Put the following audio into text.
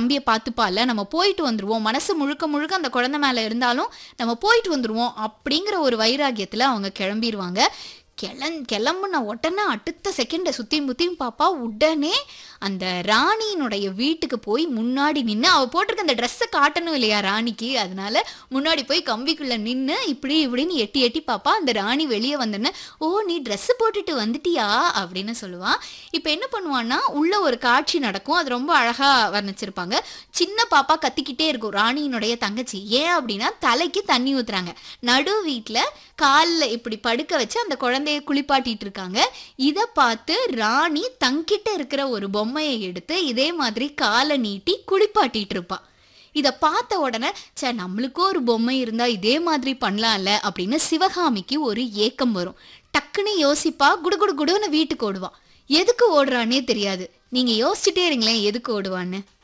தம்பியை பார்த்துப்பால, நம்ம போயிட்டு வந்துருவோம், மனசு முழுக்க முழுக்க அந்த குழந்தை மேல இருந்தாலும் நம்ம போயிட்டு வந்துருவோம் அப்படிங்கிற ஒரு வைராகியத்துல அவங்க கிளம்பிடுவாங்க. கிளம்புன உடனே அடுத்த செகண்ட் சுத்தியும் முத்தியும் பாப்பா உடனே அந்த ராணியினுடைய வீட்டுக்கு போய் முன்னாடி நின்று, அவ போட்டிருக்க அந்த ட்ரெஸ்ஸை காட்டணும் இல்லையா ராணிக்கு, அதனால முன்னாடி போய் கம்பிக்குள்ள நின்று இப்படி இப்படின்னு எட்டி எட்டி பாப்பா. அந்த ராணி வெளியே வந்தோன்னே, ஓ நீ ட்ரெஸ் போட்டுட்டு வந்துட்டியா அப்படின்னு சொல்லுவான். இப்போ என்ன பண்ணுவான்னா, உள்ள ஒரு காட்சி நடக்கும், அது ரொம்ப அழகா வர்ணிச்சிருப்பாங்க. சின்ன பாப்பா கத்திக்கிட்டே இருக்கும், ராணியினுடைய தங்கச்சி. ஏன் அப்படின்னா தலைக்கு தண்ணி ஊத்துறாங்க, நடு வீட்டில் காலில் இப்படி படுக்க வச்சு அந்த குழந்தைய குளிப்பாட்டிட்டு இருக்காங்க. இதை பார்த்து ராணி தங்கிட்ட இருக்கிற ஒரு பொம்மையை எடுத்து இதே மாதிரி காலை நீட்டி குளிப்பாட்டிட்டு இருப்பா. இதை பார்த்த உடனே நம்மளுக்கும் ஒரு பொம்மை இருந்தா இதே மாதிரி பண்ணலாம்ல அப்படின்னு சிவகாமிக்கு ஒரு ஏக்கம் வரும். டக்குன்னு யோசிப்பா, குடுகுடு குடுன்னு வீட்டுக்கு ஓடுவா. எதுக்கு ஓடுறான்னே தெரியாது. நீங்க யோசிச்சுட்டே இருங்களேன் எதுக்கு ஓடுவான்னு.